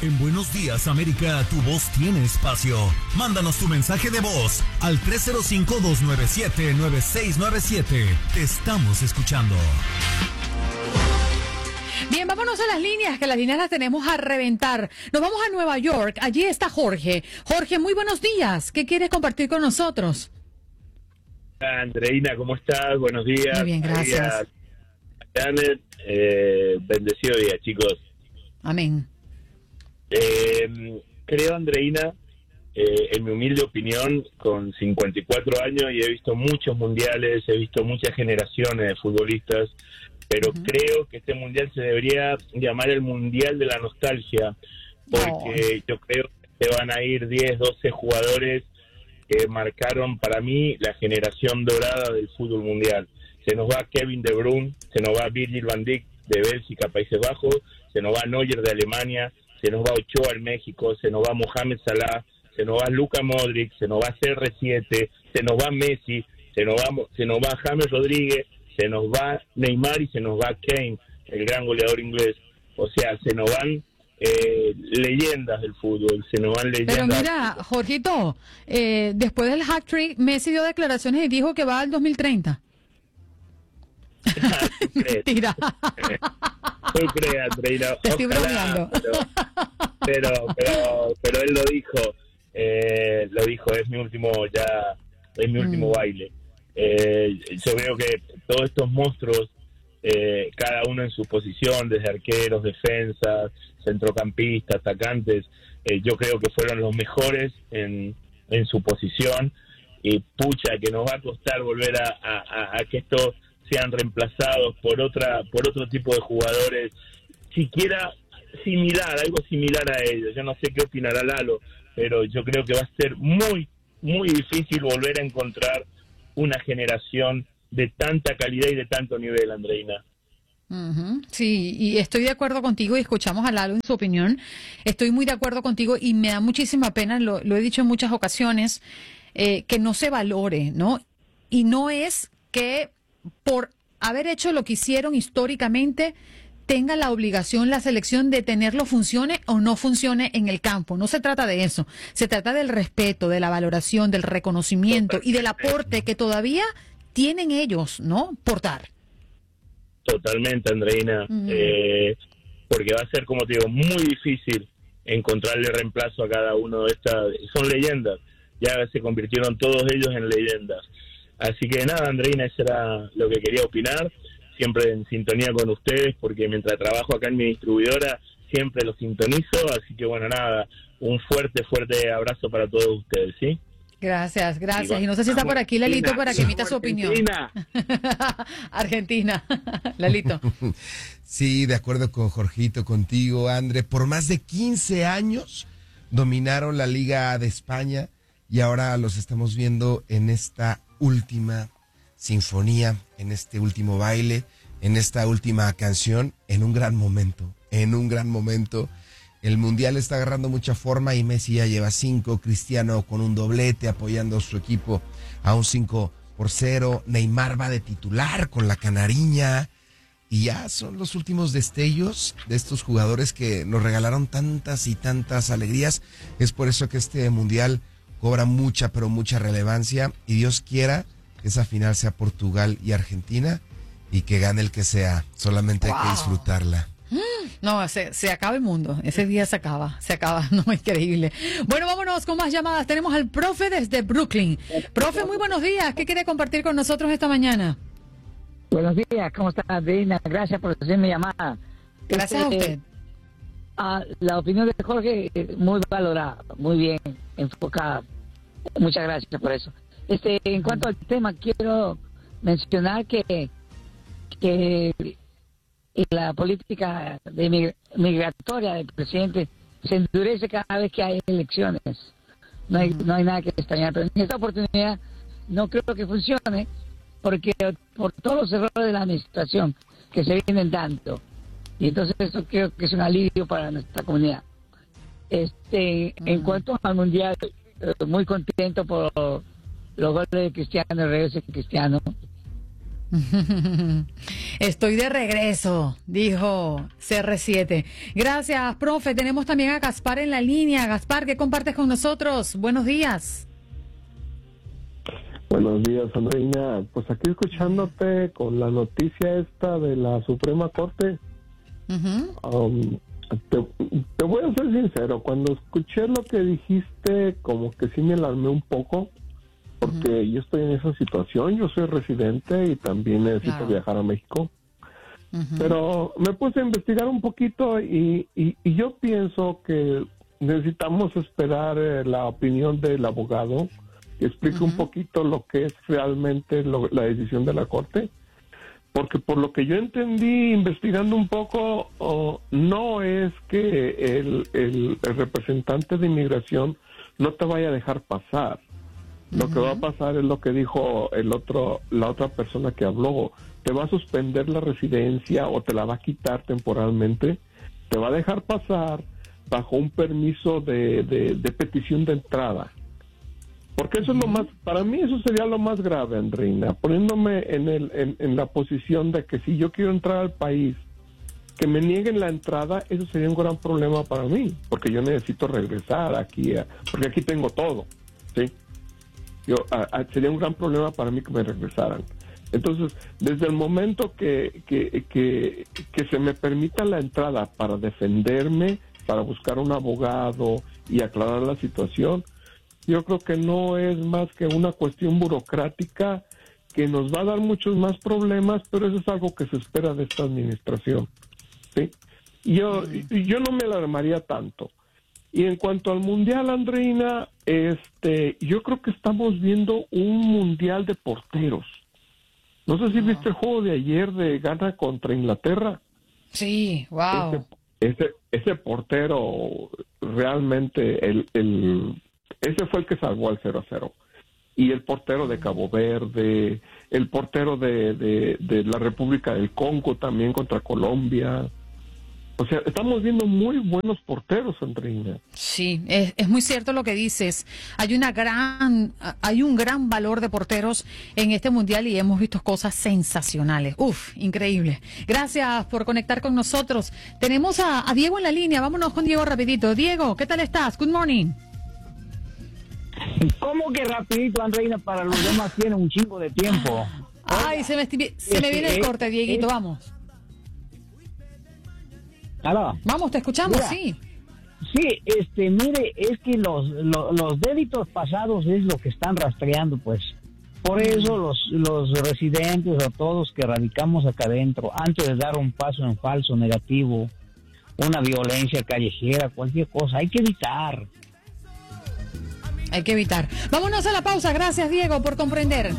En Buenos Días, América, tu voz tiene espacio. Mándanos tu mensaje de voz al 305-297-9697. Te estamos escuchando. Bien, vámonos a las líneas, que las líneas las tenemos a reventar. Nos vamos a Nueva York. Allí está Jorge. Jorge, muy buenos días. ¿Qué quieres compartir con nosotros? Andreina, ¿cómo estás? Buenos días. Muy bien, gracias. Janet, bendecido día, chicos. Amén. Creo, Andreina, en mi humilde opinión, con 54 años y he visto muchos mundiales, he visto muchas generaciones de futbolistas, pero creo que este mundial se debería llamar el Mundial de la Nostalgia, porque yo creo que se van a ir 10, 12 jugadores que marcaron para mí la generación dorada del fútbol mundial. Se nos va Kevin De Bruyne, se nos va Virgil van Dijk de Bélgica, Países Bajos, se nos va Neuer de Alemania, se nos va Ochoa en México, se nos va Mohamed Salah, se nos va Luka Modric, se nos va CR7, se nos va Messi, se nos va James Rodríguez, se nos va Neymar y se nos va Kane, el gran goleador inglés. O sea, se nos van leyendas del fútbol, se nos van leyendas. Pero mira, Jorgito, después del hat-trick, Messi dio declaraciones y dijo que va al 2030. Mentira. Tú crees, Andreina. Te estoy bromeando. Pero él lo dijo, es mi último baile. Yo veo que todos estos monstruos, cada uno en su posición, desde arqueros, defensas, centrocampistas, atacantes, yo creo que fueron los mejores en su posición, y pucha, que nos va a costar volver a que estos sean reemplazados por otro tipo de jugadores, siquiera algo similar a ellos. Yo no sé qué opinará Lalo, pero yo creo que va a ser muy, muy difícil volver a encontrar una generación de tanta calidad y de tanto nivel, Andreina. Sí, y estoy de acuerdo contigo, y escuchamos a Lalo en su opinión. Estoy muy de acuerdo contigo y me da muchísima pena, lo he dicho en muchas ocasiones, que no se valore, ¿no? Y no es que por haber hecho lo que hicieron históricamente tenga la obligación la selección de tenerlo, funcione o no funcione en el campo. No se trata de eso. Se trata del respeto, de la valoración, del reconocimiento y del aporte que todavía tienen ellos, ¿no? Portar. Totalmente, Andreina. Porque va a ser, como te digo, muy difícil encontrarle reemplazo a cada uno de estas. Son leyendas. Ya se convirtieron todos ellos en leyendas. Así que nada, Andreina, eso era lo que quería opinar. Siempre en sintonía con ustedes, porque mientras trabajo acá en mi distribuidora, siempre los sintonizo. Así que bueno, nada, un fuerte abrazo para todos ustedes, ¿sí? Gracias. Y no sé si está por aquí Lalito para que emita su opinión. Argentina. Lalito. Sí, de acuerdo con Jorgito, contigo, André. Por más de 15 años dominaron la Liga de España y ahora los estamos viendo en esta última sinfonía, en este último baile, en esta última canción, en un gran momento. El Mundial está agarrando mucha forma y Messi ya lleva 5, Cristiano con un doblete apoyando a su equipo a un 5-0, Neymar va de titular con la canariña y ya son los últimos destellos de estos jugadores que nos regalaron tantas y tantas alegrías. Es por eso que este Mundial cobra mucha relevancia y Dios quiera que esa final sea Portugal y Argentina y que gane el que sea, solamente hay que disfrutarla. No, se acaba el mundo, ese día se acaba, no, increíble. Bueno, vámonos con más llamadas. Tenemos al profe desde Brooklyn. Profe, muy buenos días, ¿qué quiere compartir con nosotros esta mañana? Buenos días, ¿cómo está, Adriana? Gracias por hacerme llamada. Gracias a usted. La opinión de Jorge, muy valorada, muy bien enfocada. Muchas gracias por eso. En cuanto al tema, quiero mencionar que la política migratoria del presidente se endurece cada vez que hay elecciones. No hay nada que extrañar, pero en esta oportunidad no creo que funcione, porque por todos los errores de la administración que se vienen dando, y entonces esto creo que es un alivio para nuestra comunidad. En cuanto al mundial, muy contento por los goles de Cristiano, el regreso de Cristiano. Estoy de regreso, dijo CR7. Gracias, profe. Tenemos también a Gaspar en la línea. Gaspar, ¿qué compartes con nosotros? Buenos días. Buenos días, Andreina. Pues aquí escuchándote con la noticia esta de la Suprema Corte. Te voy a ser sincero, cuando escuché lo que dijiste, como que sí me alarmé un poco, porque yo estoy en esa situación, yo soy residente y también necesito viajar a México. Pero me puse a investigar un poquito y yo pienso que necesitamos esperar la opinión del abogado que explique un poquito lo que es realmente la decisión de la Corte. Porque por lo que yo entendí investigando un poco, no es que el representante de inmigración no te vaya a dejar pasar. Lo que va a pasar es lo que dijo la otra persona que habló. Te va a suspender la residencia o te la va a quitar temporalmente. Te va a dejar pasar bajo un permiso de petición de entrada. Porque eso es lo más, para mí eso sería lo más grave, Andreina, poniéndome en la posición de que si yo quiero entrar al país, que me nieguen la entrada, eso sería un gran problema para mí, porque yo necesito regresar aquí, porque aquí tengo todo, ¿sí? Sería un gran problema para mí que me regresaran. Entonces, desde el momento que se me permita la entrada para defenderme, para buscar un abogado y aclarar la situación, yo creo que no es más que una cuestión burocrática que nos va a dar muchos más problemas, pero eso es algo que se espera de esta administración, ¿sí? Yo no me alarmaría tanto. Y en cuanto al mundial, Andreina, yo creo que estamos viendo un mundial de porteros. No sé si viste el juego de ayer de Ghana contra Inglaterra. Sí, wow. Ese portero realmente ese fue el que salvó al 0-0. Y el portero de Cabo Verde, el portero de la República del Congo también contra Colombia. O sea, estamos viendo muy buenos porteros, Andreina. Sí, es muy cierto lo que dices. Hay un gran valor de porteros en este mundial y hemos visto cosas sensacionales. Uf, increíble. Gracias por conectar con nosotros. Tenemos a Diego en la línea. Vámonos con Diego rapidito. Diego, ¿qué tal estás? Good morning. ¿Cómo que rapidito, Andreina? Para los demás tiene un chingo de tiempo. Ay, se me viene el corte, Dieguito, vamos. ¿Aló? Vamos, te escuchamos, mira, sí. Sí, mire, es que los delitos pasados es lo que están rastreando, pues. Por eso los residentes o todos que radicamos acá adentro, antes de dar un paso en falso, negativo, una violencia callejera, cualquier cosa, hay que evitar. Vámonos a la pausa. Gracias, Diego, por comprender.